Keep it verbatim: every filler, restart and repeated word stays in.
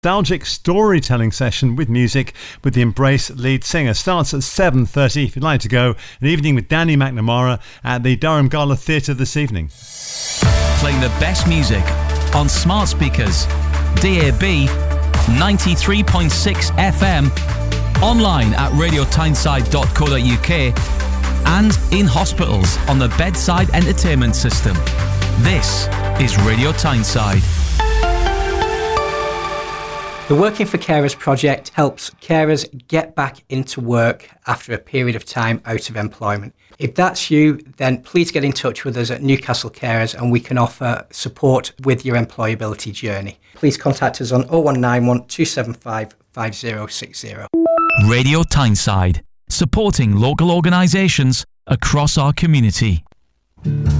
nostalgic storytelling session with music with the Embrace lead singer. Starts at seven thirty if you'd like to go. An evening with Danny McNamara at the Durham Gala Theatre this evening. Playing the best music on smart speakers, D A B, ninety-three point six F M, online at radio tyneside dot co dot uk, and in hospitals on the Bedside Entertainment System. This is Radio Tyneside. The Working for Carers project helps carers get back into work after a period of time out of employment. If that's you, then please get in touch with us at Newcastle Carers and we can offer support with your employability journey. Please contact us on oh one nine one, two seven five, five oh six oh. Radio Tyneside, supporting local organisations across our community.